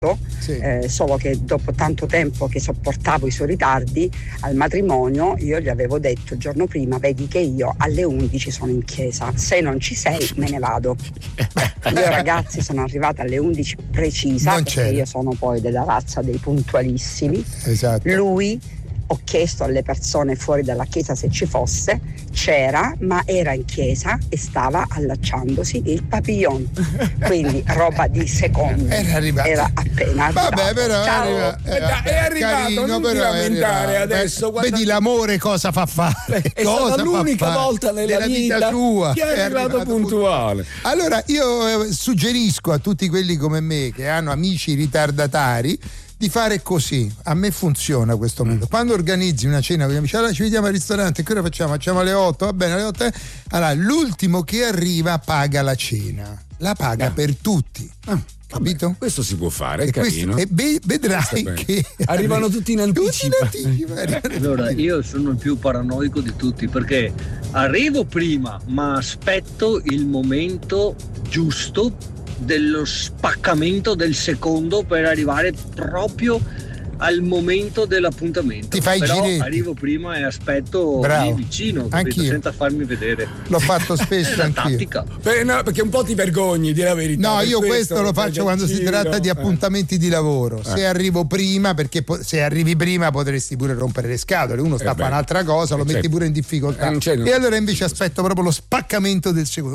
Sì. Solo che dopo tanto tempo che sopportavo i suoi ritardi al matrimonio, io gli avevo detto il giorno prima: vedi che io alle 11 sono in chiesa, se non ci sei me ne vado. Io ragazzi sono arrivata alle 11 precisa, Non perché c'era. io sono poi della razza dei puntualissimi. Esatto. Lui, ho chiesto alle persone fuori dalla chiesa se ci fosse, c'era, ma era in chiesa e stava allacciandosi il papillon, quindi roba di secondi. Era arrivato. Era appena arrivato. Vabbè, però Ciao. È arrivato, carino, non ti però è lamentare arrivato. adesso. guarda- Vedi l'amore cosa fa fare? È Cosa stata fa l'unica fare volta nella vita sua che è arrivato puntuale. Allora io suggerisco a tutti quelli come me che hanno amici ritardatari di fare così. A me funziona questo metodo. Quando organizzi una cena con gli amici, allora ci vediamo al ristorante, che ora facciamo alle 8, va bene, alle 8. Allora l'ultimo che arriva paga la cena, la paga per tutti. Capito? Vabbè, questo si può fare, è E carino. vedrai che Arrivano tutti in anticipo. Allora, io sono il più paranoico di tutti, perché arrivo prima, ma aspetto il momento giusto dello spaccamento del secondo per arrivare proprio al momento dell'appuntamento. Ti fai i Però giretti. arrivo prima e aspetto Bravo. lì vicino, capito? Anch'io. Senza farmi vedere. L'ho fatto spesso È la anch'io. tattica. No, perché un po' ti vergogni, di la verità. No, per io questo lo fai faccio quando si gancino. tratta di appuntamenti di lavoro. Se arrivo prima, perché se arrivi prima potresti pure rompere le scatole. Uno sta a beh. fare un'altra cosa, lo metti Certo. pure in difficoltà. Non c'è- E allora invece aspetto proprio lo spaccamento del secondo.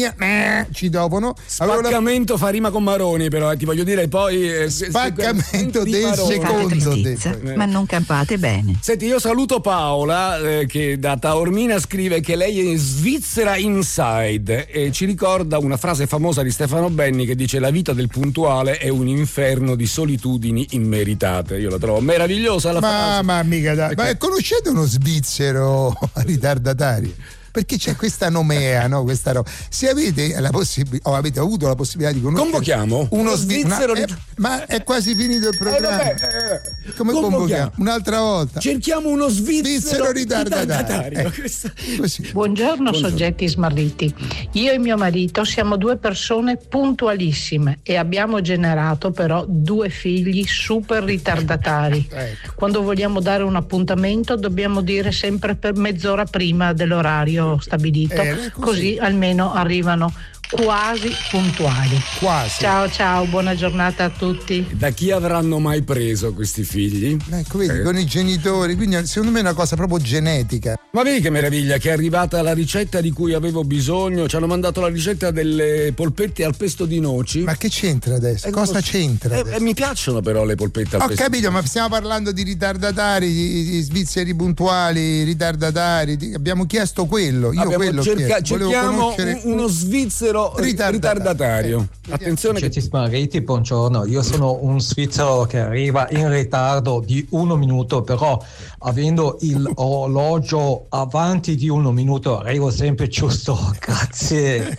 Ci dopono. Avevo la- Spaccamento fa rima con Maroni, però ti voglio dire poi Spaccamento di del Maroni. secondo. tristezza, detto. ma non campate bene. Senti, io saluto Paola che da Taormina scrive che lei è in Svizzera Inside e ci ricorda una frase famosa di Stefano Benni che dice: la vita del puntuale è un inferno di solitudini immeritate. Io la trovo meravigliosa la frase. Ma mica da. Perché? Ma conoscete uno svizzero ritardatario? Perché c'è questa nomea, no? Questa roba. Se avete la possibilità, o avete avuto la possibilità di conoscere Convochiamo uno svizzero ma è quasi finito il programma. Come convochiamo. convochiamo? Un'altra volta. Cerchiamo uno svizzero ritardatario. Questa- Così. Buongiorno soggetti smarriti. Io e mio marito siamo due persone puntualissime e abbiamo generato però 2 figli super ritardatari. Ecco. Quando vogliamo dare un appuntamento dobbiamo dire sempre per mezz'ora prima dell'orario stabilito, così almeno arrivano quasi puntuali. Quasi. Ciao, buona giornata a tutti. Da chi avranno mai preso questi figli? Ecco, vedi, con i genitori, quindi secondo me è una cosa proprio genetica. Ma vedi che meraviglia che è arrivata la ricetta di cui avevo bisogno. Ci hanno mandato la ricetta delle polpette al pesto di noci. Ma che c'entra adesso? Cosa c'entra adesso? Mi piacciono però le polpette al Ho pesto. capito, ma stiamo parlando di ritardatari, di svizzeri puntuali, ritardatari. Abbiamo chiesto quello. Io Abbiamo quello ho chiesto. Volevo cerchiamo conoscere uno svizzero ritardatario. Attenzione che Soggetti smarriti, buongiorno. Io sono un svizzero che arriva in ritardo di 1 minuto, però avendo il orologio avanti di 1 minuto arrivo sempre giusto. Grazie.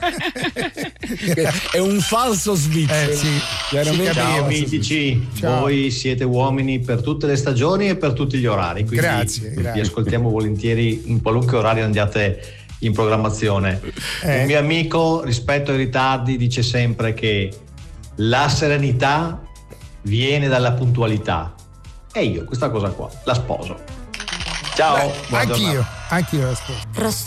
è un falso svizzero. Sì. Chiaramente. Ciao mitici, Ciao. voi siete uomini per tutte le stagioni e per tutti gli orari, quindi Grazie. vi ascoltiamo volentieri in qualunque orario andiate in programmazione. Un mio amico rispetto ai ritardi dice sempre che la serenità viene dalla puntualità e io questa cosa qua la sposo. Ciao, buona giornata. Anch'io la sposo.